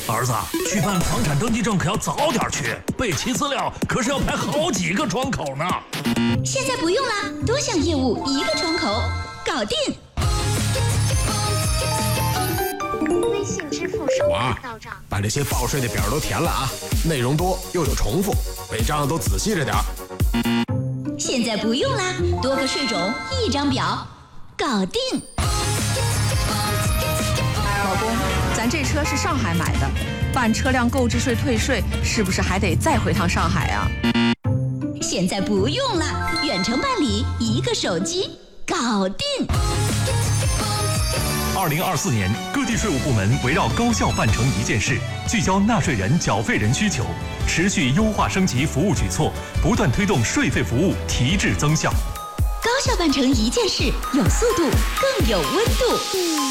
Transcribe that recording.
儿子，去办房产登记证可要早点去，备齐资料可是要排好几个窗口呢。 现在不用啦，多项业务一个窗口，搞定。 微信支付收款到账。 把这些报税的表都填了啊，内容多又有重复，违章都仔细着点。 现在不用啦，多个税种一张表，搞定。 老公，咱这车是上海买的，办车辆购置税退税是不是还得再回趟上海啊？ 现在不用了，远程办理，一个手机，搞定。 2024年，各地税务部门围绕高效办成一件事，聚焦纳税人、缴费人需求，持续优化升级服务举措，不断推动税费服务提质增效。 高效办成一件事，有速度，更有温度。